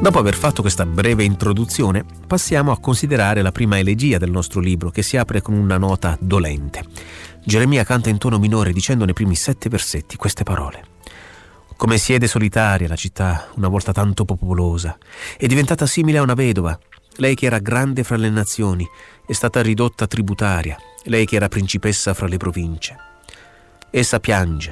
Dopo aver fatto questa breve introduzione, passiamo a considerare la prima elegia del nostro libro, che si apre con una nota dolente. Geremia canta in tono minore dicendo nei primi 7 versetti queste parole: «Come siede solitaria la città, una volta tanto popolosa, è diventata simile a una vedova. Lei che era grande fra le nazioni, è stata ridotta tributaria, lei che era principessa fra le province. Essa piange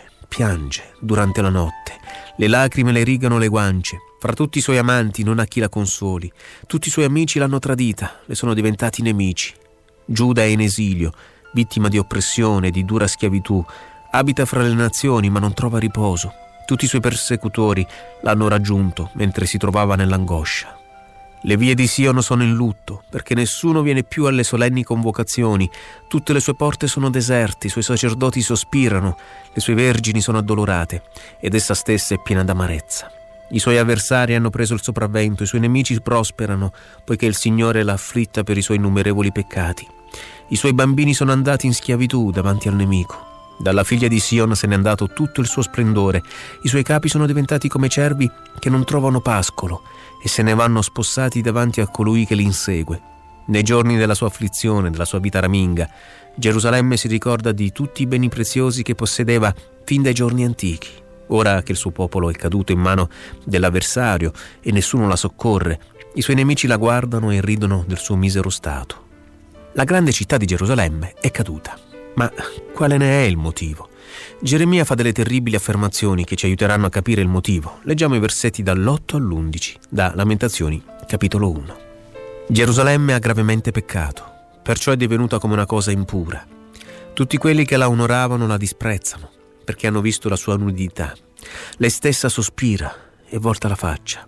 durante la notte, le lacrime le rigano le guance. Fra tutti i suoi amanti non ha chi la consoli. Tutti i suoi amici l'hanno tradita, le sono diventati nemici. Giuda è in esilio, vittima di oppressione e di dura schiavitù. Abita fra le nazioni ma non trova riposo. Tutti i suoi persecutori l'hanno raggiunto mentre si trovava nell'angoscia. Le vie di Sion sono in lutto, perché nessuno viene più alle solenni convocazioni. Tutte le sue porte sono deserte, i suoi sacerdoti sospirano, le sue vergini sono addolorate, ed essa stessa è piena d'amarezza. I suoi avversari hanno preso il sopravvento, i suoi nemici prosperano, poiché il Signore l'ha afflitta per i suoi innumerevoli peccati. I suoi bambini sono andati in schiavitù davanti al nemico. Dalla figlia di Sion se n'è andato tutto il suo splendore. I suoi capi sono diventati come cervi che non trovano pascolo e se ne vanno spossati davanti a colui che li insegue. Nei giorni della sua afflizione, della sua vita raminga, Gerusalemme si ricorda di tutti i beni preziosi che possedeva fin dai giorni antichi. Ora che il suo popolo è caduto in mano dell'avversario e nessuno la soccorre, i suoi nemici la guardano e ridono del suo misero stato. La grande città di Gerusalemme è caduta. Ma quale ne è il motivo? Geremia fa delle terribili affermazioni che ci aiuteranno a capire il motivo. Leggiamo i versetti dall'8 all'11, da Lamentazioni, capitolo 1. Gerusalemme ha gravemente peccato, perciò è divenuta come una cosa impura. Tutti quelli che la onoravano la disprezzano, perché hanno visto la sua nudità. Lei stessa sospira e volta la faccia.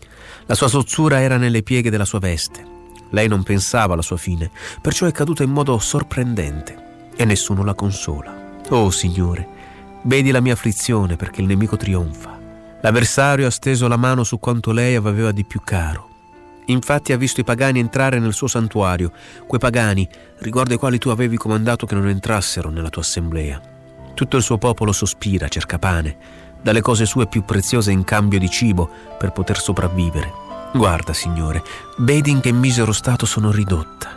La sua sozzura era nelle pieghe della sua veste. Lei non pensava alla sua fine, perciò è caduta in modo sorprendente. E nessuno la consola. Oh Signore, vedi la mia afflizione perché il nemico trionfa. L'avversario ha steso la mano su quanto lei aveva di più caro. Infatti ha visto i pagani entrare nel suo santuario, quei pagani riguardo ai quali tu avevi comandato che non entrassero nella tua assemblea. Tutto il suo popolo sospira, cerca pane, dalle cose sue più preziose in cambio di cibo per poter sopravvivere. Guarda Signore, vedi in che misero stato sono ridotta.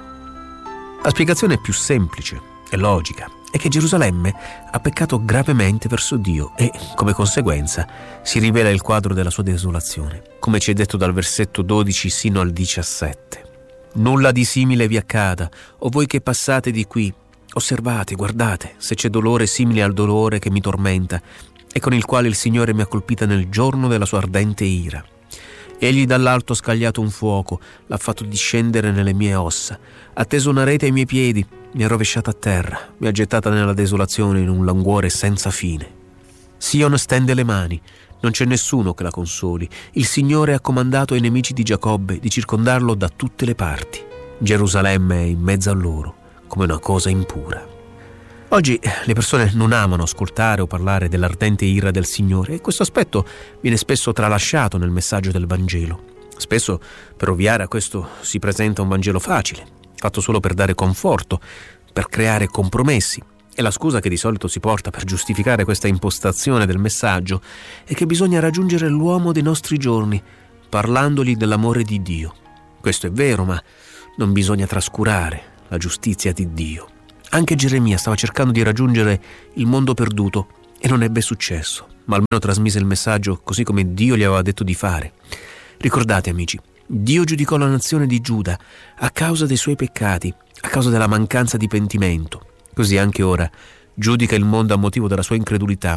La spiegazione è più semplice e logica, è che Gerusalemme ha peccato gravemente verso Dio e, come conseguenza, si rivela il quadro della sua desolazione, come ci è detto dal versetto 12 sino al 17. Nulla di simile vi accada, o voi che passate di qui, osservate, guardate, se c'è dolore simile al dolore che mi tormenta e con il quale il Signore mi ha colpita nel giorno della sua ardente ira. Egli dall'alto ha scagliato un fuoco, l'ha fatto discendere nelle mie ossa, ha teso una rete ai miei piedi, mi ha rovesciata a terra, mi ha gettata nella desolazione in un languore senza fine. Sion stende le mani, non c'è nessuno che la consoli. Il Signore ha comandato ai nemici di Giacobbe di circondarlo da tutte le parti. Gerusalemme è in mezzo a loro, come una cosa impura. Oggi le persone non amano ascoltare o parlare dell'ardente ira del Signore e questo aspetto viene spesso tralasciato nel messaggio del Vangelo. Spesso per ovviare a questo si presenta un Vangelo facile, fatto solo per dare conforto, per creare compromessi. E la scusa che di solito si porta per giustificare questa impostazione del messaggio è che bisogna raggiungere l'uomo dei nostri giorni, parlandogli dell'amore di Dio. Questo è vero, ma non bisogna trascurare la giustizia di Dio. Anche Geremia stava cercando di raggiungere il mondo perduto e non ebbe successo, ma almeno trasmise il messaggio così come Dio gli aveva detto di fare. Ricordate, amici, Dio giudicò la nazione di Giuda a causa dei suoi peccati, a causa della mancanza di pentimento. Così anche ora giudica il mondo a motivo della sua incredulità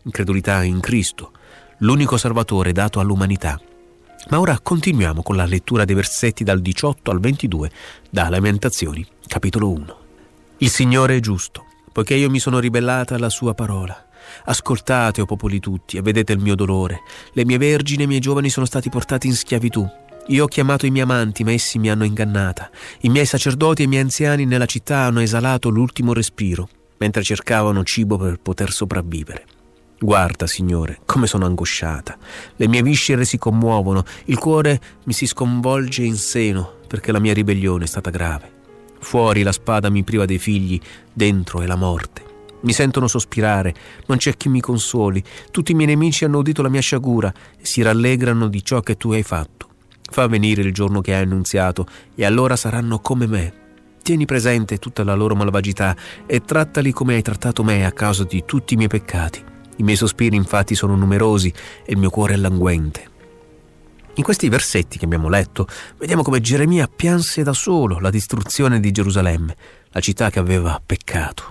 in Cristo, l'unico Salvatore dato all'umanità. Ma ora continuiamo con la lettura dei versetti dal 18 al 22, da Lamentazioni, capitolo 1. Il Signore è giusto, poiché io mi sono ribellata alla sua parola. Ascoltate, o popoli tutti, e vedete il mio dolore. Le mie vergini e i miei giovani sono stati portati in schiavitù. Io ho chiamato i miei amanti, ma essi mi hanno ingannata. I miei sacerdoti e i miei anziani nella città hanno esalato l'ultimo respiro, mentre cercavano cibo per poter sopravvivere. Guarda, Signore, come sono angosciata. Le mie viscere si commuovono, il cuore mi si sconvolge in seno, perché la mia ribellione è stata grave. Fuori la spada mi priva dei figli, dentro è la morte. Mi sentono sospirare, non c'è chi mi consoli. Tutti i miei nemici hanno udito la mia sciagura e si rallegrano di ciò che tu hai fatto. Fa venire il giorno che hai annunziato, e allora saranno come me. Tieni presente tutta la loro malvagità e trattali come hai trattato me a causa di tutti i miei peccati. I miei sospiri infatti sono numerosi e il mio cuore è languente. In questi versetti che abbiamo letto, vediamo come Geremia pianse da solo la distruzione di Gerusalemme, la città che aveva peccato.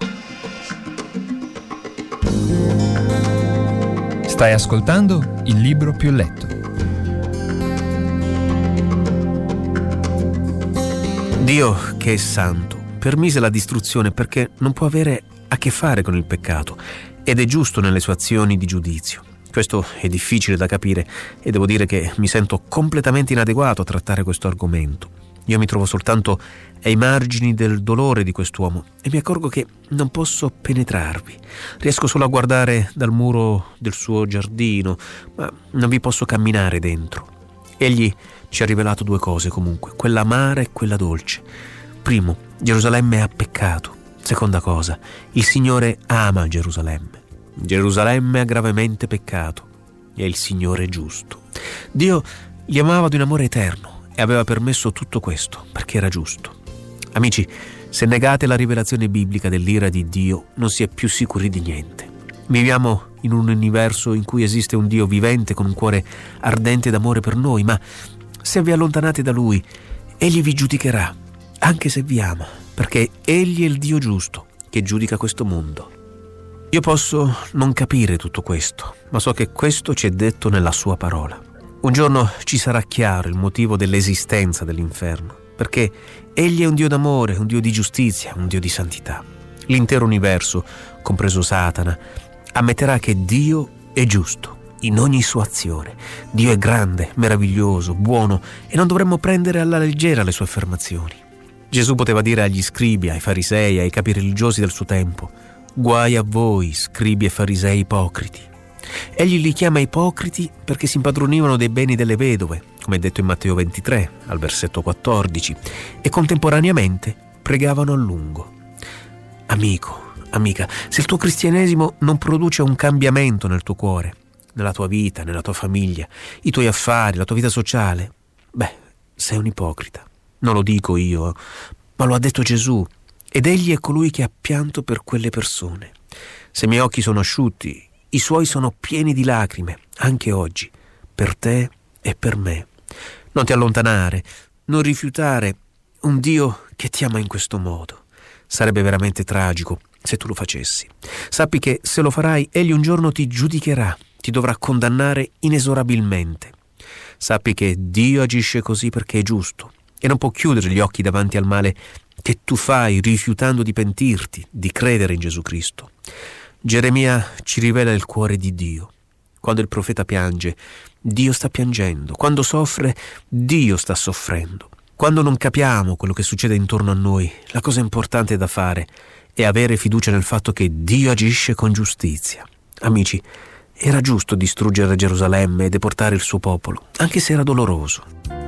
Stai ascoltando Il Libro Più Letto. Dio, che è santo, permise la distruzione perché non può avere a che fare con il peccato ed è giusto nelle sue azioni di giudizio. Questo è difficile da capire e devo dire che mi sento completamente inadeguato a trattare questo argomento. Io mi trovo soltanto ai margini del dolore di quest'uomo e mi accorgo che non posso penetrarvi. Riesco solo a guardare dal muro del suo giardino, ma non vi posso camminare dentro. Egli ci ha rivelato due cose comunque, quella amara e quella dolce. Primo, Gerusalemme ha peccato. Seconda cosa, il Signore ama Gerusalemme. Gerusalemme ha gravemente peccato e il Signore è giusto. Dio li amava di un amore eterno e aveva permesso tutto questo perché era giusto. Amici, se negate la rivelazione biblica dell'ira di Dio, non si è più sicuri di niente. Viviamo in un universo in cui esiste un Dio vivente con un cuore ardente d'amore per noi, ma se vi allontanate da Lui, Egli vi giudicherà, anche se vi ama, perché Egli è il Dio giusto che giudica questo mondo. Io posso non capire tutto questo, ma so che questo ci è detto nella sua parola. Un giorno ci sarà chiaro il motivo dell'esistenza dell'inferno, perché Egli è un Dio d'amore, un Dio di giustizia, un Dio di santità. L'intero universo, compreso Satana, ammetterà che Dio è giusto in ogni sua azione. Dio è grande, meraviglioso, buono e non dovremmo prendere alla leggera le sue affermazioni. Gesù poteva dire agli scribi, ai farisei, ai capi religiosi del suo tempo: guai a voi, scribi e farisei ipocriti. Egli li chiama ipocriti perché si impadronivano dei beni delle vedove, come è detto in Matteo 23, al versetto 14, e contemporaneamente pregavano a lungo. Amico, amica, se il tuo cristianesimo non produce un cambiamento nel tuo cuore, nella tua vita, nella tua famiglia, i tuoi affari, la tua vita sociale, sei un ipocrita. Non lo dico io, ma lo ha detto Gesù. Ed egli è colui che ha pianto per quelle persone. Se i miei occhi sono asciutti, i suoi sono pieni di lacrime, anche oggi, per te e per me. Non ti allontanare, non rifiutare un Dio che ti ama in questo modo. Sarebbe veramente tragico se tu lo facessi. Sappi che se lo farai, egli un giorno ti giudicherà, ti dovrà condannare inesorabilmente. Sappi che Dio agisce così perché è giusto e non può chiudere gli occhi davanti al male che tu fai rifiutando di pentirti, di credere in Gesù Cristo. Geremia ci rivela il cuore di Dio. Quando il profeta piange, Dio sta piangendo. Quando soffre, Dio sta soffrendo. Quando non capiamo quello che succede intorno a noi, la cosa importante da fare è avere fiducia nel fatto che Dio agisce con giustizia. Amici, era giusto distruggere Gerusalemme e deportare il suo popolo, anche se era doloroso.